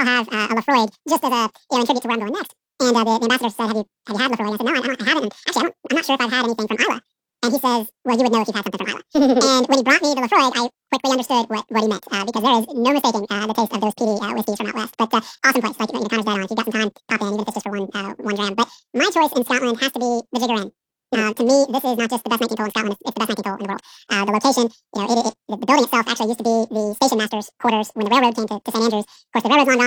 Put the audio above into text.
I'll have a Lafroig just as a in tribute to where I'm going next. And the ambassador said, have you had Lafroig? I said, no, I haven't. And actually, I'm not sure if I've had anything from Isla. And he says, well, you would know if you've had something from Isla. And when he brought me the Lafroig, I quickly understood what he meant, because there is no mistaking the taste of those peaty whiskeys from out west. But awesome place, like, Connor's dead on. If you've got some time, pop in, even if it's just for one dram. But my choice in Scotland has to be the Jigger Inn. To me, this is not just the best 19th hole in Scotland, it's the best 19th hole in the world. The location, the building itself actually used to be the station master's quarters when the railroad came to St. Andrews. Of course, the railroad's long gone.